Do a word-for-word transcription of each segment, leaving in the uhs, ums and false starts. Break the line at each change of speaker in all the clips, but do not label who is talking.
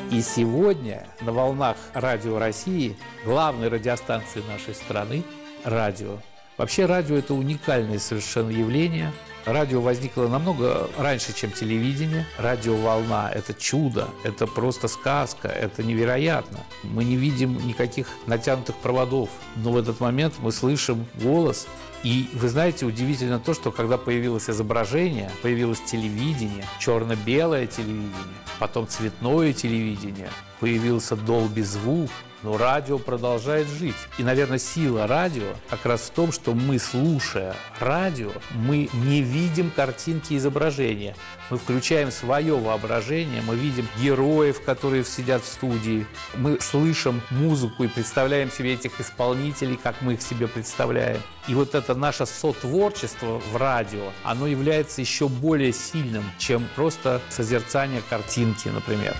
И сегодня на волнах Радио России, главной радиостанции нашей страны, радио. Вообще радио – это уникальное совершенно явление. Радио возникло намного раньше, чем телевидение. Радиоволна – это чудо, это просто сказка, это невероятно. Мы не видим никаких натянутых проводов, но в этот момент мы слышим голос. И вы знаете, удивительно то, что когда появилось изображение, появилось телевидение, черно-белое телевидение, потом цветное телевидение, появился Dolby звук, но радио продолжает жить. И, наверное, сила радио как раз в том, что мы, слушая радио, мы не видим картинки изображения. Мы включаем свое воображение, мы видим героев, которые сидят в студии. Мы слышим музыку и представляем себе этих исполнителей, как мы их себе представляем. И вот это наше сотворчество в радио, оно является еще более сильным, чем просто созерцание картинки, например.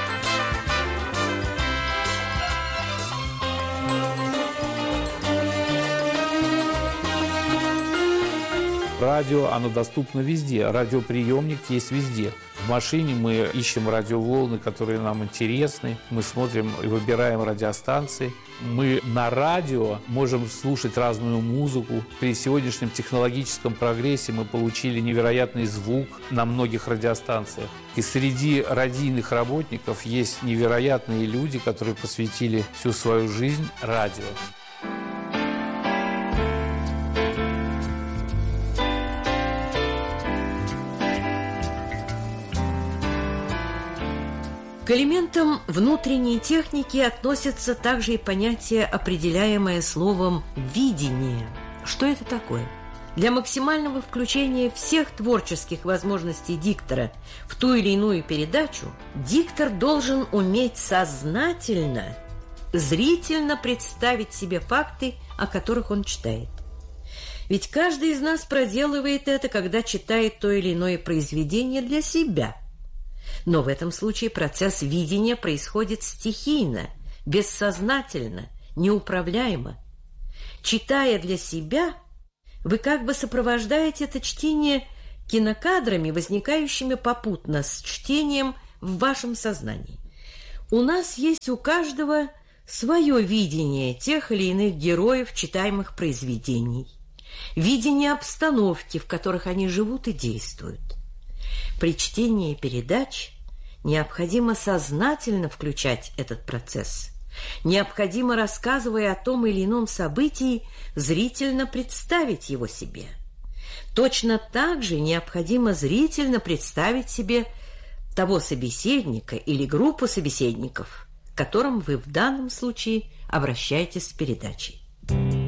Радио, оно доступно везде, радиоприемник есть везде. В машине мы ищем радиоволны, которые нам интересны, мы смотрим и выбираем радиостанции. Мы на радио можем слушать разную музыку. При сегодняшнем технологическом прогрессе мы получили невероятный звук на многих радиостанциях. И среди радийных работников есть невероятные люди, которые посвятили всю свою жизнь радио.
К элементам внутренней техники относится также и понятие, определяемое словом «видение». Что это такое? Для максимального включения всех творческих возможностей диктора в ту или иную передачу диктор должен уметь сознательно, зрительно представить себе факты, о которых он читает. Ведь каждый из нас проделывает это, когда читает то или иное произведение для себя. Но в этом случае процесс видения происходит стихийно, бессознательно, неуправляемо. Читая для себя, вы как бы сопровождаете это чтение кинокадрами, возникающими попутно с чтением в вашем сознании. У нас есть у каждого свое видение тех или иных героев читаемых произведений, видение обстановки, в которых они живут и действуют. При чтении передач необходимо сознательно включать этот процесс. Необходимо, рассказывая о том или ином событии, зрительно представить его себе. Точно так же необходимо зрительно представить себе того собеседника или группу собеседников, к которым вы в данном случае обращаетесь с передачей.